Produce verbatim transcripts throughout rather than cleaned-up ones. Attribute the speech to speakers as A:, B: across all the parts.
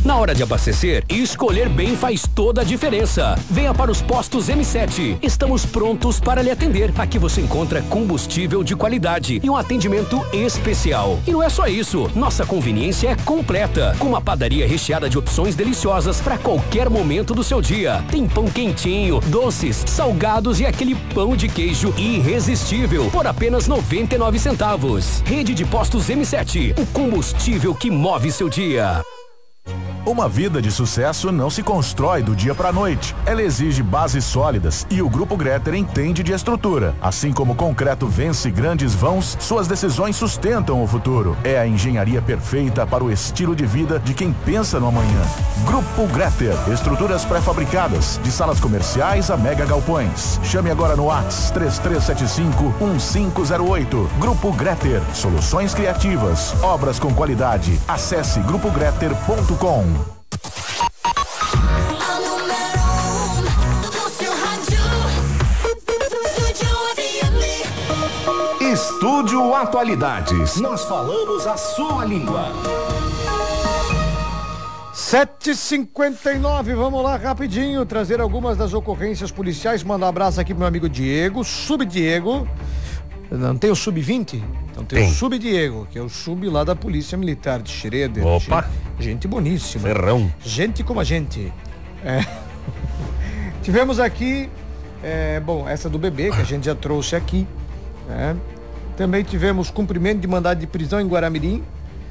A: Na hora de abastecer, escolher bem faz toda a diferença. Venha para os postos M sete. Estamos prontos para lhe atender. Aqui você encontra combustível de qualidade e um atendimento especial. E não é só isso, nossa conveniência é completa, com uma padaria recheada de opções deliciosas para qualquer momento do seu dia. Tem pão quentinho, doces, salgados e aquele pão de queijo irresistível por apenas noventa e nove centavos. Rede de Postos M sete, o combustível que move seu dia.
B: Uma vida de sucesso não se constrói do dia pra noite. Ela exige bases sólidas e o Grupo Greter entende de estrutura. Assim como o concreto vence grandes vãos, suas decisões sustentam o futuro. É a engenharia perfeita para o estilo de vida de quem pensa no amanhã. Grupo Greter, estruturas pré-fabricadas, de salas comerciais a mega galpões. Chame agora no WhatsApp três três sete cinco, um cinco zero oito. Grupo Greter, soluções criativas, obras com qualidade. Acesse grupo greter ponto com.
C: Estúdio Atualidades. Nós falamos a sua língua.
D: sete e cinquenta e nove, vamos lá rapidinho trazer algumas das ocorrências policiais. Mandar um abraço aqui pro meu amigo Diego, Sub Diego. Não tem o Sub vinte? Então tem, tem o Sub Diego, que é o sub lá da Polícia Militar de Schroeder.
E: Opa!
D: Gente, gente boníssima.
E: Ferrão.
D: Gente como a gente. É. Tivemos aqui, é, bom, essa do bebê, que a gente já trouxe aqui. Né? Também tivemos cumprimento de mandado de prisão em Guaramirim.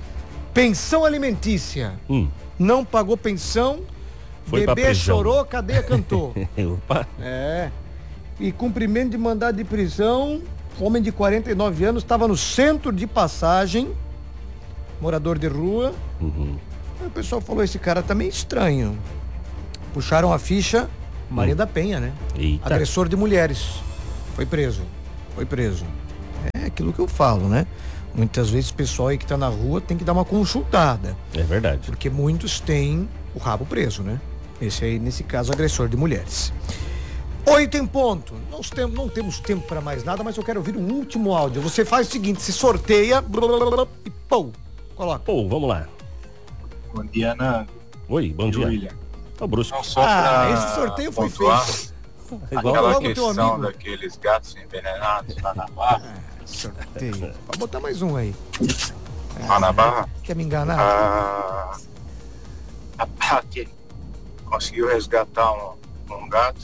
D: Pensão alimentícia. Hum. Não pagou pensão,
E: foi
D: bebê chorou, cadeia cantou.
E: Opa!
D: É. E cumprimento de mandado de prisão, homem de quarenta e nove anos, estava no centro de Passagem, morador de rua. Uhum. Aí o pessoal falou, esse cara tá meio estranho. Puxaram a ficha, Maria hum. da Penha, né?
E: Eita.
D: Agressor de mulheres. Foi preso. Foi preso. É aquilo que eu falo, né? Muitas vezes o pessoal aí que tá na rua tem que dar uma consultada.
E: É verdade.
D: Porque muitos têm o rabo preso, né? Esse aí, nesse caso, agressor de mulheres. Oito em ponto. Nós temos, não temos tempo para mais nada, mas eu quero ouvir um último áudio. Você faz o seguinte, se sorteia blá, blá, blá, e pô, coloca.
E: Pô, vamos lá.
F: Bom dia, Ana.
E: Oi, bom dia.
F: William.
E: Ô, Brusco.
F: Não, só
D: ah, esse sorteio foi
F: pontuar,
D: feito.
F: Aquela questão daqueles gatos envenenados lá na Barra.
D: Ah, sorteio. Pode botar mais um aí.
F: Lá na Barra.
D: Quer me enganar?
F: Ah, a Paty conseguiu resgatar um, um gato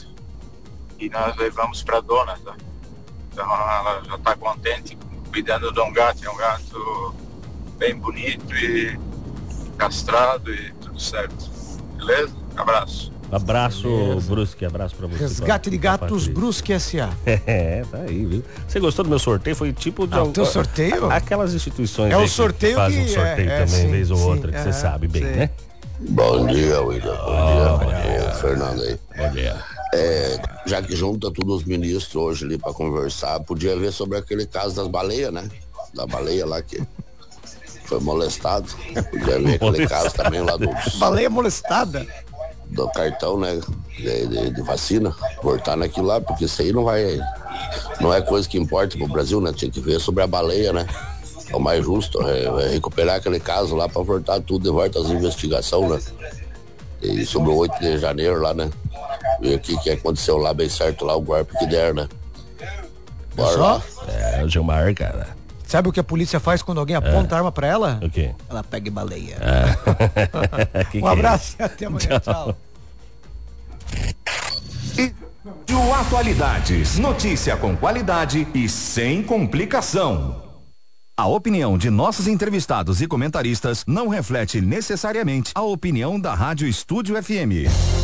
F: e nós levamos para a dona, tá? Então ela já está contente cuidando de um gato. É um gato bem bonito e castrado e tudo certo. Beleza? Abraço.
E: Abraço, Brusque, abraço pra você.
D: Resgate de Gatos Brusque S A.
E: É, tá aí, viu? Você gostou do meu sorteio? Foi tipo de...
D: Ah, o teu sorteio?
E: Aquelas instituições
D: é o sorteio
E: que fazem
D: que
E: um sorteio
D: é,
E: também,
D: é,
E: vez ou
D: sim,
E: outra, que você
D: é,
E: sabe bem,
D: sim.
E: né?
G: Bom dia, William. Bom
E: oh,
G: dia,
E: bom dia.
G: Ô, Fernando aí.
E: Bom dia.
G: É, já que junta todos os ministros hoje ali pra conversar, podia ver sobre aquele caso das baleias, né? Da baleia lá que foi molestado. Podia ver aquele caso também lá do...
D: Baleia molestada?
G: Do cartão, né? De, de, de vacina. Cortar naquilo lá, porque isso aí não vai... Não é coisa que importa pro Brasil, né? Tinha que ver sobre a baleia, né? É o mais justo, é, é recuperar aquele caso lá pra voltar tudo de volta às investigações, né? E sobre o oito de janeiro lá, né? Ver o que, que aconteceu lá, bem certo lá, o golpe que der, né? Bora lá.
E: É, o Gilmar, cara.
D: Sabe o que a polícia faz quando alguém aponta
E: é.
D: a arma pra ela?
E: O quê?
D: Ela pega e baleia.
E: É. que
D: um
E: que
D: abraço
E: é?
D: e até amanhã. Tchau.
C: E o Atualidades. Notícia com qualidade e sem complicação. A opinião de nossos entrevistados e comentaristas não reflete necessariamente a opinião da Rádio Estúdio F M.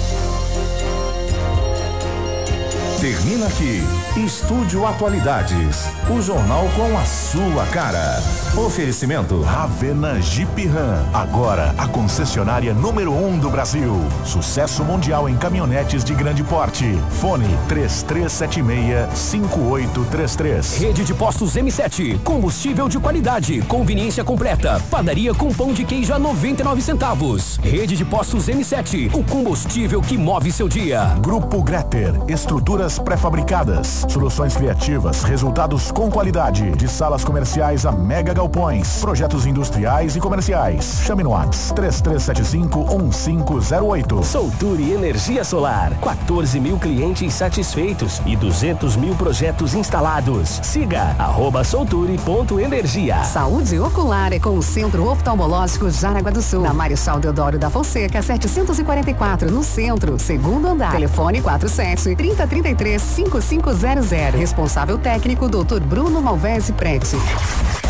C: Termina aqui, Estúdio Atualidades, o jornal com a sua cara. Oferecimento
B: Ravena Jeep Ram, agora a concessionária número um do Brasil. Sucesso mundial em caminhonetes de grande porte. Fone três três sete seis, cinco oito três três.
A: Rede de Postos M sete, combustível de qualidade, conveniência completa, padaria com pão de queijo a noventa e nove centavos. Rede de Postos M sete, o combustível que move seu dia.
B: Grupo Greter, estruturas peças pré-fabricadas, soluções criativas, resultados com qualidade, de salas comerciais a mega galpões, projetos industriais e comerciais. Chame no WhatsApp três três sete cinco um cinco zero oito.
E: Solture Energia Solar, quatorze mil clientes satisfeitos e duzentos mil projetos instalados. Siga arroba solture.energia.
H: Saúde ocular é com o Centro Oftalmológico Jaraguá do Sul, na Marechal Deodoro da Fonseca, setecentos e quarenta e quatro, no centro, segundo andar. Telefone quatro sete, trinta, trinta e três, cinquenta e cinco zero zero. Responsável técnico doutor Bruno Malvese Prete.